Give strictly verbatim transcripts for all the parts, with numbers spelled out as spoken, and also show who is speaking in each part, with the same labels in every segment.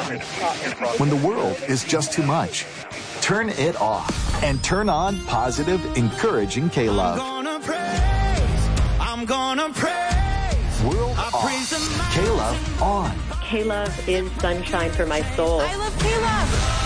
Speaker 1: When the world is just too much, turn it off and turn on positive, encouraging K-Love.
Speaker 2: I'm gonna praise, I'm gonna praise.
Speaker 1: World I off, K-Love on.
Speaker 3: K-Love is sunshine for my soul.
Speaker 4: I love K-Love.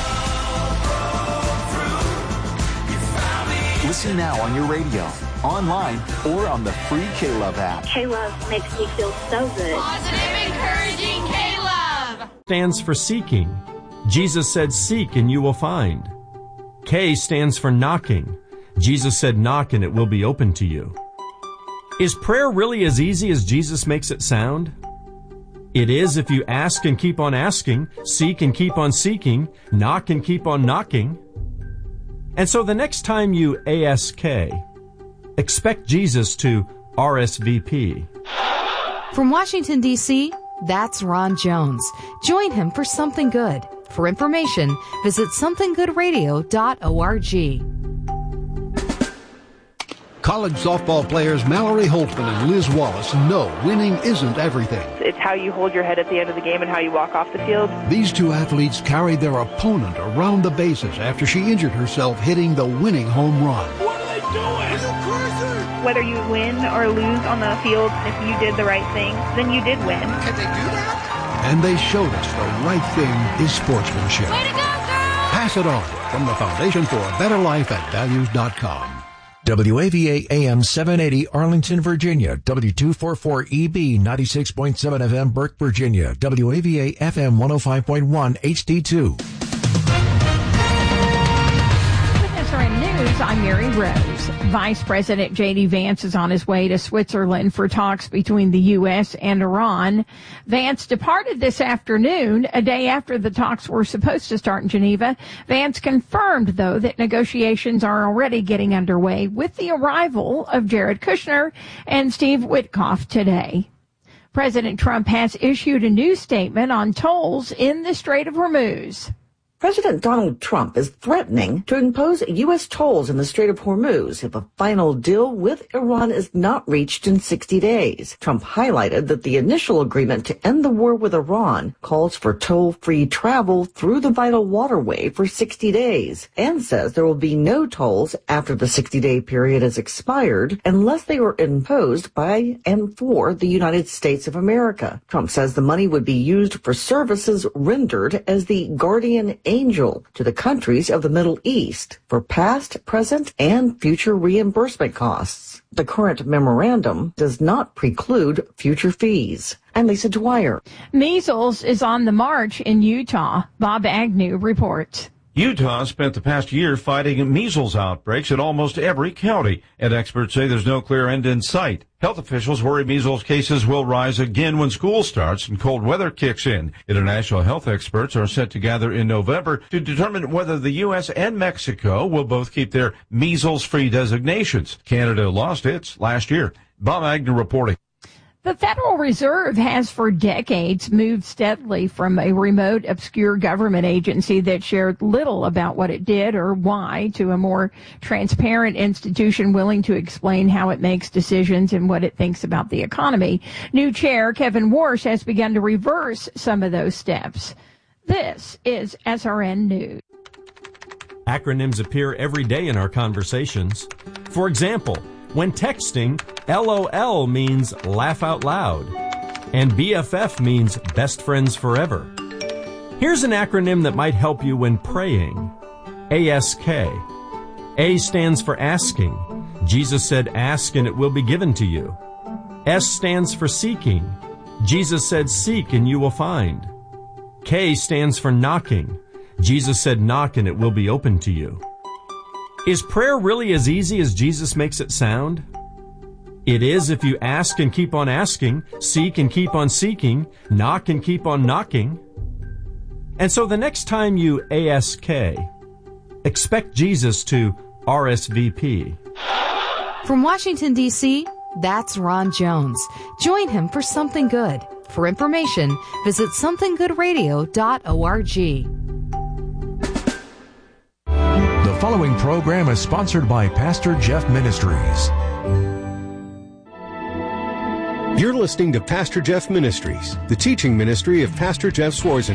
Speaker 1: Listen now on your radio, online, or on the free K-Love app.
Speaker 3: K-Love makes me feel so good.
Speaker 4: Positive, encouraging K-Love.
Speaker 5: Stands for seeking. Jesus said, seek and you will find. K stands for knocking. Jesus said, knock and it will be open to you. Is prayer really as easy as Jesus makes it sound? It is if you ask and keep on asking, seek and keep on seeking, knock and keep on knocking. And so the next time you ask, expect Jesus to R S V P.
Speaker 6: From Washington, D C, that's Ron Jones. Join him for Something Good. For information, visit something good radio dot org.
Speaker 7: College softball players Mallory Holtzman and Liz Wallace know winning isn't everything.
Speaker 8: It's how you hold your head at the end of the game and how you walk off the field.
Speaker 7: These two athletes carried their opponent around the bases after she injured herself hitting the winning home run.
Speaker 2: What are they doing? Are you crazy?
Speaker 8: Whether you win or lose on the field, if you did the right thing, then you did win.
Speaker 2: Can they do that?
Speaker 7: And they showed us the right thing is sportsmanship.
Speaker 4: Way to go, girls!
Speaker 7: Pass it on from the Foundation for a Better Life at values dot com.
Speaker 9: W A V A A M seven eighty Arlington, Virginia. W two forty-four E B ninety-six point seven F M Burke, Virginia. W A V A F M one oh five point one H D two.
Speaker 10: With S R N News, I'm Mary Rose. Vice President J D Vance is on his way to Switzerland for talks between the U S and Iran. Vance departed this afternoon, a day after the talks were supposed to start in Geneva. Vance confirmed, though, that negotiations are already getting underway with the arrival of Jared Kushner and Steve Witkoff today. President Trump has issued a new statement on tolls in the Strait of Hormuz.
Speaker 11: President Donald Trump is threatening to impose U S tolls in the Strait of Hormuz if a final deal with Iran is not reached in sixty days. Trump highlighted that the initial agreement to end the war with Iran calls for toll-free travel through the vital waterway for sixty days and says there will be no tolls after the sixty-day period has expired unless they were imposed by and for the United States of America. Trump says the money would be used for services rendered as the guardian angel to the countries of the Middle East for past, present, and future reimbursement costs. The current memorandum does not preclude future fees. I'm Lisa Dwyer.
Speaker 10: Measles is on the march in Utah. Bob Agnew reports.
Speaker 12: Utah spent the past year fighting measles outbreaks in almost every county, and experts say there's no clear end in sight. Health officials worry measles cases will rise again when school starts and cold weather kicks in. International health experts are set to gather in November to determine whether the U S and Mexico will both keep their measles-free designations. Canada lost its last year. Bob Agnew reporting.
Speaker 10: The Federal Reserve has for decades moved steadily from a remote, obscure government agency that shared little about what it did or why to a more transparent institution willing to explain how it makes decisions and what it thinks about the economy. New chair Kevin Warsh has begun to reverse some of those steps. This is S R N News.
Speaker 5: Acronyms appear every day in our conversations. For example, when texting, L O L means laugh out loud, and B F F means best friends forever. Here's an acronym that might help you when praying. A S K. A stands for asking. Jesus said, ask and it will be given to you. S stands for seeking. Jesus said, seek and you will find. K stands for knocking. Jesus said, knock and it will be open to you. Is prayer really as easy as Jesus makes it sound? It is if you ask and keep on asking, seek and keep on seeking, knock and keep on knocking. And so the next time you ask, expect Jesus to R S V P.
Speaker 6: From Washington, D C, that's Ron Jones. Join him for Something Good. For information, visit something good radio dot org.
Speaker 9: The following program is sponsored by Pastor Jeff Ministries.
Speaker 13: You're listening to Pastor Jeff Ministries, the teaching ministry of Pastor Jeff Swartzen.